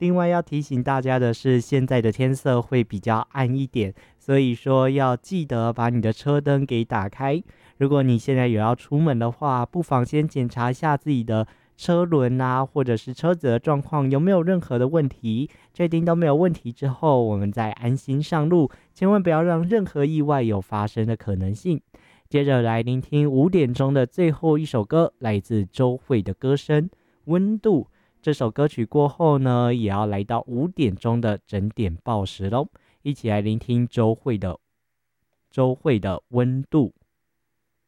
另外要提醒大家的是，现在的天色会比较暗一点，所以说要记得把你的车灯给打开。如果你现在有要出门的话，不妨先检查一下自己的车轮啊，或者是车子的状况有没有任何的问题，确定都没有问题之后，我们再安心上路，千万不要让任何意外有发生的可能性。接着来聆听5点钟的最后一首歌，来自周蕙的歌声《温度》。这首歌曲过后呢，也要来到5点钟的整点报时喽，一起来聆听周蕙的《温度》。